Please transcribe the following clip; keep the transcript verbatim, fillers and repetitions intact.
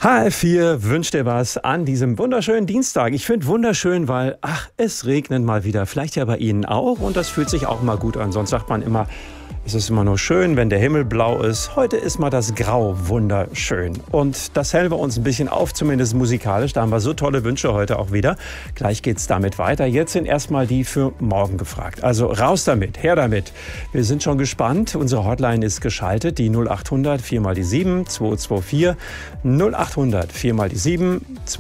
H F vier wünscht dir was an diesem wunderschönen Dienstag. Ich finde wunderschön, weil, ach, es regnet mal wieder. Vielleicht ja bei Ihnen auch und das fühlt sich auch mal gut an. Sonst sagt man immer, es ist immer nur schön, wenn der Himmel blau ist. Heute ist mal das Grau wunderschön. Und das hellen wir uns ein bisschen auf, zumindest musikalisch. Da haben wir so tolle Wünsche heute auch wieder. Gleich geht's damit weiter. Jetzt sind erstmal die für morgen gefragt. Also raus damit, her damit. Wir sind schon gespannt. Unsere Hotline ist geschaltet. Die null acht hundert vier mal die sieben zwei zwei vier null acht hundert vier mal die sieben